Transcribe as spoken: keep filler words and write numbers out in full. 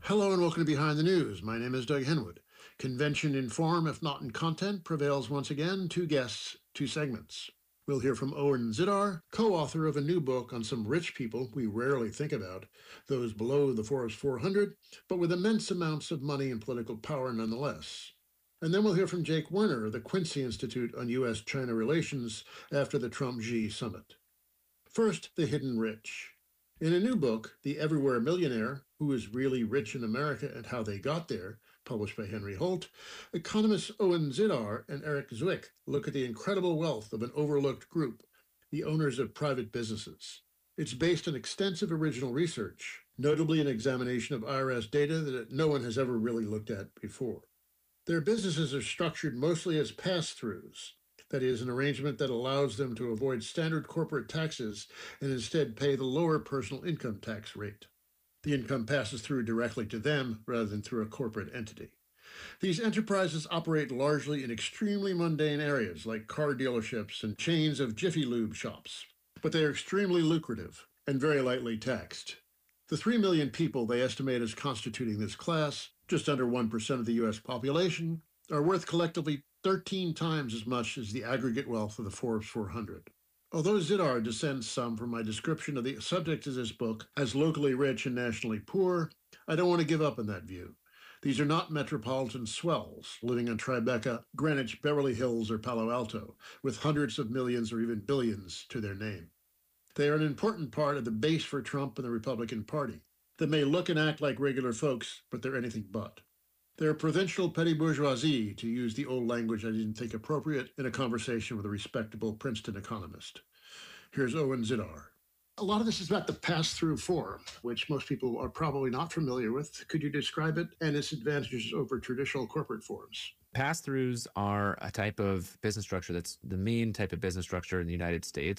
Hello and welcome to Behind the News. My name is Doug Henwood. Convention in form, if not in content, prevails once again. Two guests, two segments. We'll hear from Owen Zidar, co-author of a new book on some rich people we rarely think about, those below the Forbes four hundred, but with immense amounts of money and political power nonetheless. And then we'll hear from Jake Werner of the Quincy Institute on U S China Relations after the Trump-Xi summit. First, the hidden rich. In a new book, The Everywhere Millionaire, Who is Really Rich in America and How They Got There, published by Henry Holt, economists Owen Zidar and Eric Zwick look at the incredible wealth of an overlooked group, the owners of private businesses. It's based on extensive original research, notably an examination of I R S data that no one has ever really looked at before. Their businesses are structured mostly as pass-throughs. That is, an arrangement that allows them to avoid standard corporate taxes and instead pay the lower personal income tax rate. The income passes through directly to them rather than through a corporate entity. These enterprises operate largely in extremely mundane areas like car dealerships and chains of Jiffy Lube shops, but they are extremely lucrative and very lightly taxed. The three million people they estimate as constituting this class, just under one percent of the U S population, are worth collectively thirteen times as much as the aggregate wealth of the Forbes four hundred. Although Zidar dissents some from my description of the subject of this book as locally rich and nationally poor, I don't want to give up on that view. These are not metropolitan swells living in Tribeca, Greenwich, Beverly Hills, or Palo Alto, with hundreds of millions or even billions to their name. They are an important part of the base for Trump and the Republican Party. They may look and act like regular folks, but they're anything but. They're provincial petty bourgeoisie, to use the old language I didn't think appropriate in a conversation with a respectable Princeton economist. Here's Owen Zidar. A lot of this is about the pass-through form, which most people are probably not familiar with. Could you describe it and its advantages over traditional corporate forms? Pass-throughs are a type of business structure that's the main type of business structure in the United States.